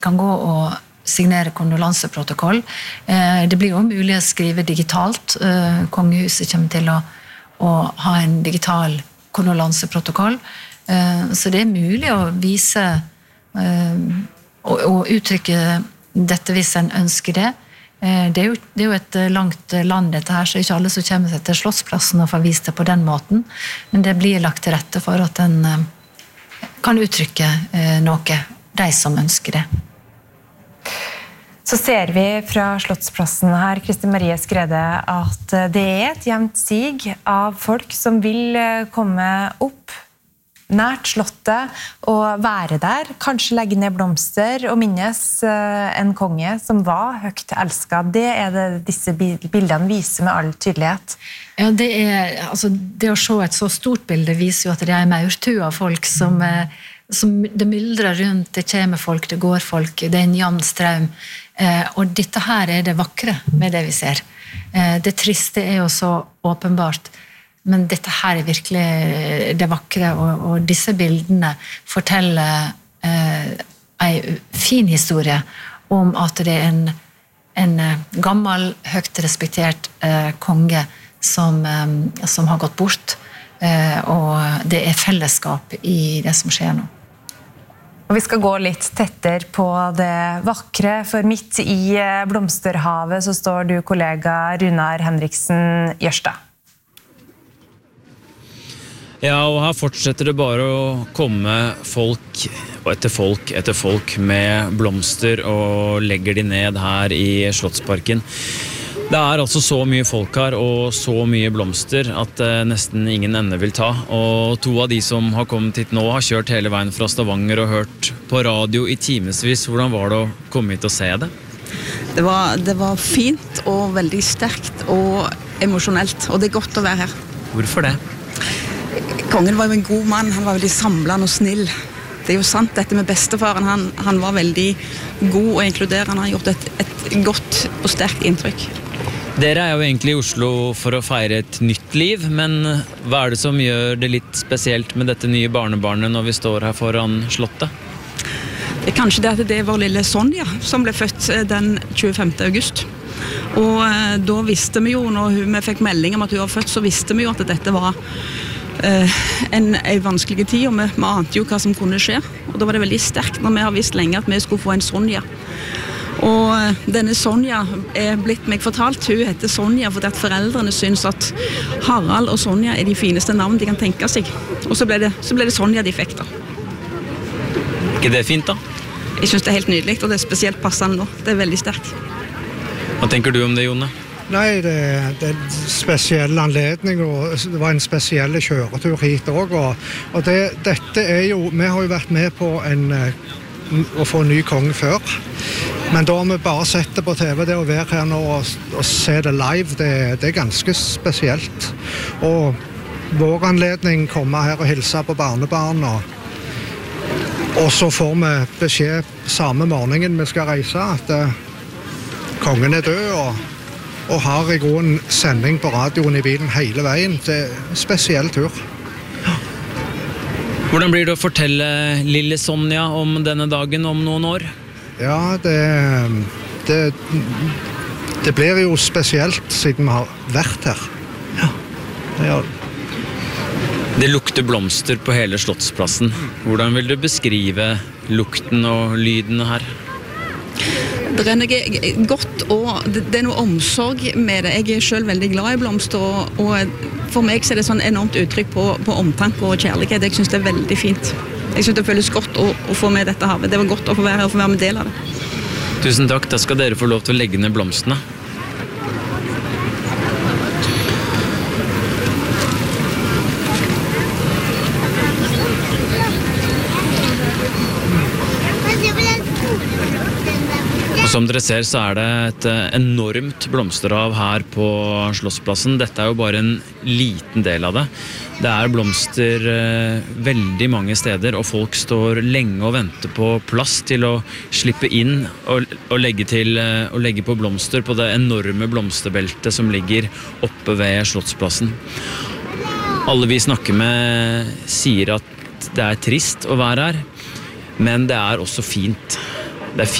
kan gå og signere kondolanseprotokoll. Det blir jo mulig å skrive digitalt. Kongehuset kommer til å ha en digital kondolanseprotokoll. Så det mulig å vise og uttrykke dette hvis en ønsker det. Det er jo et langt land dette her, så ikke alle som kommer seg til Slottsplassen og får vist det på den måten, men det blir lagt til rette for at en kan uttrykke noe, de som ønsker det. Så ser vi fra Slottsplassen her, Kristin Marie Skrede, at det er et jevnt sig av folk som vil komme opp nært slottet og være der, kanskje legge ned blomster og minnes en konge som var høyt elsket. Det er det disse bildene viser med all tydelighet. Ja, det å se et så stort bilde viser jo at det er en maurtue av folk som det myldrer rundt, det kommer folk, det går folk, det er en jevn strøm. Og dette her er det vakre med det vi ser. Det triste er jo så åpenbart, men dette her er virkelig det vakre, og disse bildene forteller en fin historie om at det er en gammel, høyt respektert konge som har gått bort, og det er fellesskap i det som skjer nå. Og vi skal gå litt tettere på det vakre, for midt i blomsterhavet så står du kollega Runar Henriksen Jørstad. Ja, og her fortsetter det bare å komme folk etter folk med blomster og legger de ned her i Slottsparken. Det er altså så mye folk her og så mye blomster at nesten ingen ende vil ta. Og to av de som har kommet hit nå har kjørt hele veien fra Stavanger og hørt på radio i timesvis. Hvordan var det å komme hit og se det? Det var fint og veldig sterkt og emosjonelt, og det er godt å være her. Hvorfor det? Kongen var jo en god mann, han var veldig samlende og snill. Det er jo sant, dette med bestefaren, han var veldig god og inkluderende, han har gjort et godt og sterkt inntrykk. Dere er jo egentlig i Oslo for å feire et nytt liv, men hva er det som gjør det litt spesielt med dette nye barnebarnet når vi står her foran slottet? Det er kanskje det at det er vår lille Sonja som ble født den 25. august. Og da visste vi jo, når vi fikk melding om at hun var født, så visste vi jo at dette var en vanskelig tid, og vi ante jo hva som kunne skje. Og da var det veldig sterkt når vi har visst lenge at vi skulle få en Sonja. Og denne Sonja er blitt meg fortalt, hun heter Sonja fordi at foreldrene synes at Harald og Sonja er de fineste navn de kan tenke seg. Og så ble det Sonja de fikk da. Ikke det fint da? Jeg synes det er helt nydelig, og det er spesielt passende nå. Det er veldig sterkt. Hva tenker du om det, Jone? Nei, det er en spesiell anledning, og det var en spesiell kjøretur hit også. Og dette er jo, vi har jo vært med på å få en ny konge før, men da har vi bare sett det på TV, det å være her nå og se det live, det er ganske spesielt. Og vår anledning komme her og hilse på barnebarn, og så får vi beskjed samme morgenen vi skal reise, at kongen er død, og har i grunnen sending på radioen i bilen hele veien. Det er en spesiell tur. Hvordan blir det å fortelle lille Sonja om denne dagen om noen år? Ja, det blir jo spesielt siden vi har vært her. Ja, det gjør det. Det lukter blomster på hele Slottsplassen. Hvordan vil du beskrive lukten og lyden her? Det er noe godt, og det er noe omsorg med det. Jeg er selv veldig glad i blomster, og for meg så er det sånn enormt uttrykk på omtanke og kjærlighet. Jeg synes det er veldig fint. Jeg synes det føles godt å få med dette havet. Det var godt å få være her og få være med del av det. Tusen takk, da skal dere få lov til å legge ned blomstene. Som dere ser så er det et enormt blomsterhav her på Slottsplassen. Dette er jo bare en liten del av det. Det er blomster veldig mange steder, og folk står lenge og venter på plass til å slippe inn og legge på blomster på det enorme blomsterbeltet som ligger oppe ved Slottsplassen. Alle vi snakker med sier at det er trist å være her, men det er også fint. Det er